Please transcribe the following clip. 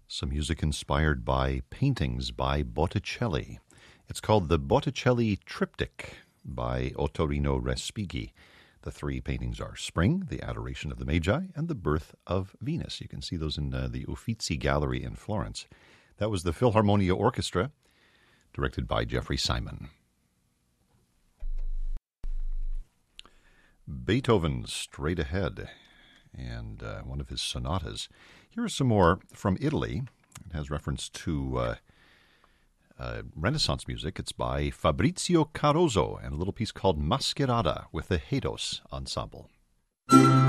Some music inspired by paintings by Botticelli. It's called the Botticelli Triptych by Ottorino Respighi. The three paintings are Spring, the Adoration of the Magi, and the Birth of Venus. You can see those in the Uffizi Gallery in Florence. That was the Philharmonia Orchestra, directed by Jeffrey Simon. Beethoven, Straight Ahead, and one of his sonatas. Here are some more from Italy. It has reference to Renaissance music. It's by Fabrizio Carozzo and a little piece called Mascherada with the Hados Ensemble.